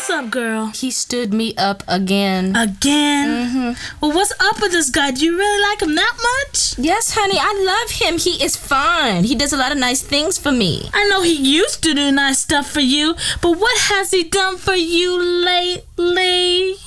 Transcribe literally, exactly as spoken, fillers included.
What's up, girl? He stood me up again. Again? Mm-hmm. Well, what's up with this guy? Do you really like him that much? Yes, honey, I love him. He is fine. He does a lot of nice things for me. I know he used to do nice stuff for you, but what has he done for you lately?